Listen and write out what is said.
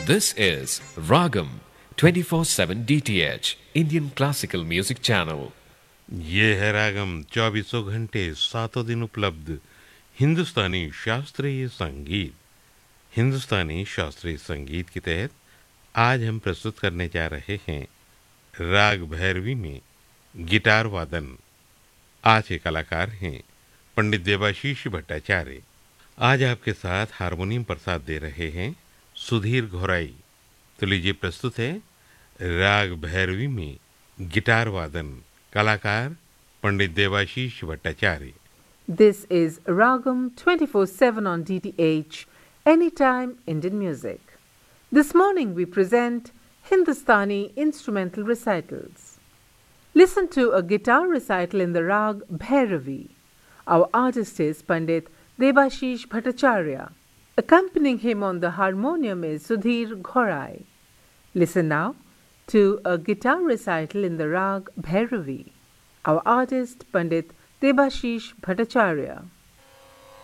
This is Ragam 24/7 DTH Indian Classical Music Channel. ये है रागम 2400 घंटे 7 दिन उपलब्ध हिंदुस्तानी शास्त्रीय संगीत। हिंदुस्तानी शास्त्रीय संगीत के तहत आज हम प्रस्तुत करने जा रहे हैं राग भैरवी में गिटार वादन। आज के कलाकार हैं पंडित देवाशीष भट्टाचार्य। आज आपके साथ हारमोनियम पर साथ दे रहे हैं सुधीर घोराई। तो लीजिए प्रस्तुत है राग भैरवी में गिटार वादन, कलाकार पंडित Debashish Bhattacharya. This is Ragam 24/7 on DTH, Anytime Indian Music. This morning we present Hindustani instrumental recitals. Listen to a guitar recital in the rag Bhairavi. Our artist is Pandit Devashish Bhattacharya. Accompanying him on the harmonium is Sudhir Ghorai. Listen now to a guitar recital in the rag Bhairavi. Our artist Pandit Devashish Bhattacharya.